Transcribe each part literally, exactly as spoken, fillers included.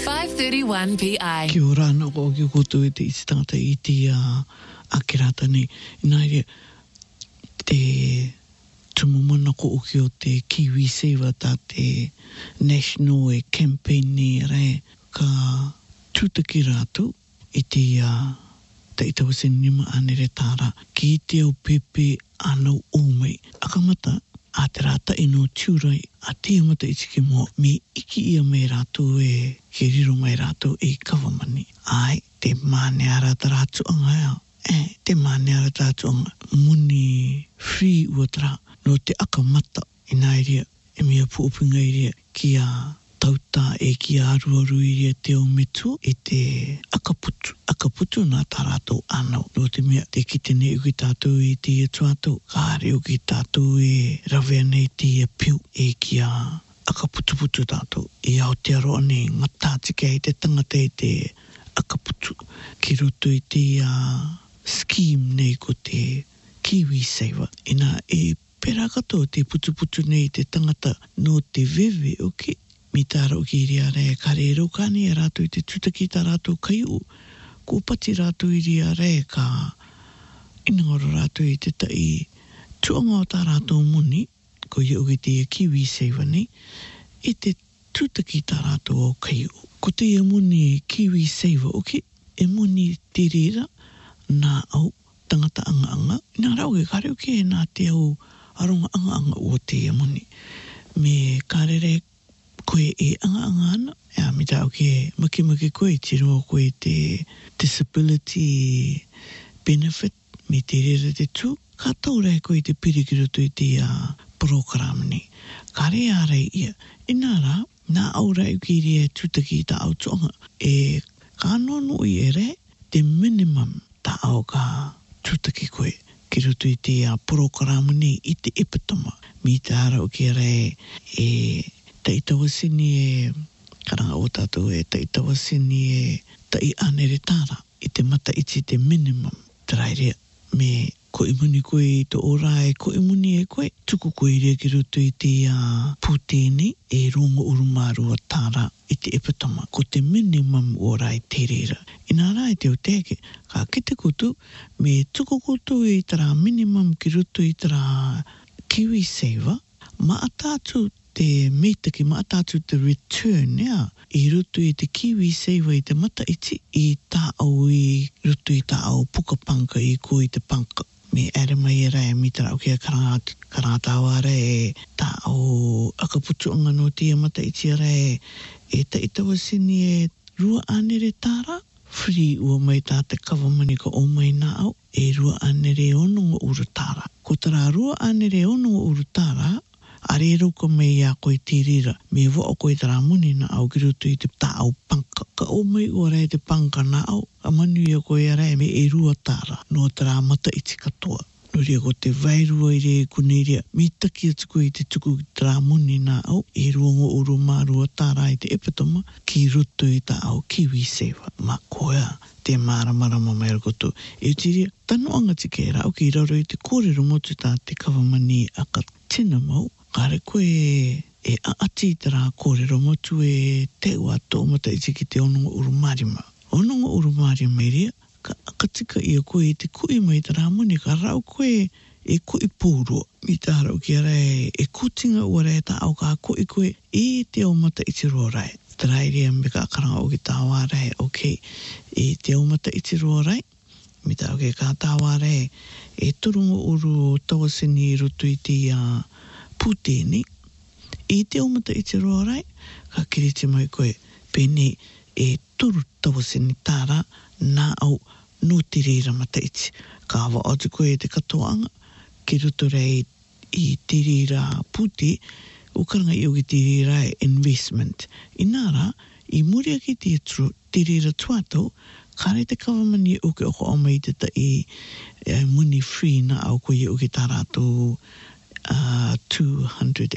five thirty-one P I. Kia ora ana ko ki koto e te isi tangata i te uh, akirata nei. Nāia te tumumana ko uki o te Kiwi Saver ta te National e campaign ni re ka tūtaki rātou i te uh, te itawase nima anere tāra ki te au pepe anau umei. Akamata a te rata ino tiurai a te amata i tiki mo me iki ia mai rātou e ke riro mai rātou e kawamani. Ai, te māne ara ta rātou anga ea. E, te māne ara ta rātou anga muni free ua tara no te akamata i nairia e mea puupinga iria ki a tauta e ki a aruaru iria te o metu e te akaputu. Akaputu nā tā rātou anau. No te mea te kitene uki tātou i te ia tuatou. Ka are uki tātou e rawea nei te ia piu e ki a akaputu-putu tātou. E Aotearoa nei ngata tika i te tangata i te akaputu. Ki roto i te uh, scheme nei ko te Kiwi Saver. E nā e pera katoa te putu-putu nei te tangata no te vewe o ki. Mi tāra o ki ria re kare e raukani e rātou i te tutaki tā rātou kaiu. Ko pati rātou i ria re ka inangoro rātou i te tai tuanga o tā rātou muni, ko i uki te Kiwi Saver nei, i te tutaki tā rātou o kaiu. Ko te ia muni Kiwi Saver o ki, e muni te rira nā au tangata anga-anga. Nā rau e kare o ki e nā te au aronga anga-anga o te ia muni. Me karere koe e anga-anga ana, ea mi tau ke maki-maki koe, tiro koe te disability benefit, me te rere te tū, ka taurei koe te pirikiroto i te uh, program ni. Ka re arei ia, e nā rā, nā aurei ki rea tūtaki ta au tuanga, e ka nonu i e re, te minimum ta au ka tūtaki koe, ki roto i te uh, program ni i te epitoma. Mi te ara o ki rei e ta itawasini e karanga o tātou e ta itawasini e ta i anere tāra i te mata iti te minimum trairea me ko imuni koe i to ora e ko imuni e koe tuku koe rea ki roto i te uh, pūtene e rongo urumārua tāra i te epitoma ko te minimum ora i te rera ina rā i te o teke ka kite kutu me tuku kutu i tara minimum ki roto i tara Kiwi Saver ma atātu te meitaki ma atātu te return ea i roto i te Kiwi Saver i te mata iti i tā au i roto i tā au puka panka i ko i te panka me ere mai e rai mi tara au kia karangata karangata awara e tā au akaputu anga no tia mata iti a rai e ta itawasini e rua anere tāra free ua mai tā te kawamani ka o mai nā au e rua anere ononga uru tāra ko tara rua anere ononga uru tāra are rauka mai a koe te rira me voa koe tara muni na au ki roto i te tā au panka ka o mai ua rei te panka na au a manu ia koe a rei me e rua tāra no tara mata iti katoa no ria ko te vairua i re kuneria mi taki atuku i te tuku tara muni na au e ruongo uru mārua tāra i te epitoma ki roto i tā au Kiwi Saver ma koea te māramarama mai rakoto e utiria tano anga tike e rau ki raro i te kōrero motu tā te kawamani a ka tina mau kare koe e aati tara kōrero motu e te ua tō mata i tiki te ononga urumarima. Ononga urumarima iria, ka akatika ia koe i te kui mai tara muni, ka rau koe e kui pōrua. I tā rau ki ara e, e kutinga ua rea ta au ka kui koe e te o mata i te roa rai. Tara iria me ka akaranga o ki tā wā rai, ok, e te o mata i te roa rai. Mi tā okay, ka tā wā rai, e turunga uru tawasini roto i te uh, pūtene, i te omata i te roa rai, ka kiriti mai koe, pene e turu tawasini tāra, nā au no te reira mata iti. Ka awa atu koe te katoanga, ki roto rei i te reira pūte, o karanga i oki te reira investment. I nāra, i muri aki te, te reira tuato, kare te kawamani o ke oko oma i te ta i e, muni free na au koe i oki tā rātou Uh, two hundred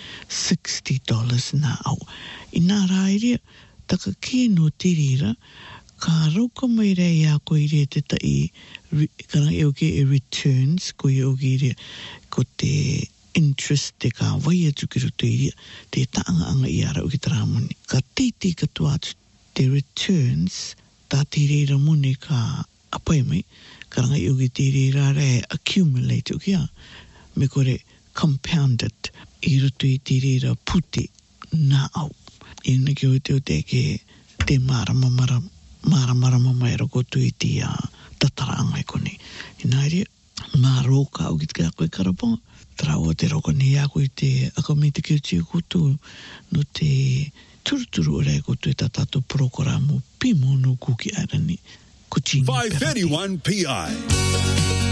sixty dollars nā au. I nā rāiria, taka kē no te rira, ka rauka mai rei a koe rea te tai, karang e oke e returns, koe e oke rea, ko te interest te ka wai atu ki roto iria, te taanga anga i ara o ki taramoni. Ka teiti katoa atu te returns ta te reira mone ka apai mai, ka ranga i uki te reira re accumulate o kia, me kore compounded i rutu i te reira pute nā au. I na ki o te o te ke te marama mara, marama mai rako tu i te uh, tataraanga i kone. I nā ere, mā roka au ki te kia koe karaponga, Trao te roko ni ako i te akome te kiuti o kutu no te turuturu o rei kutu e tatato prokoramu pimo no kuki arani. five thirty-one P I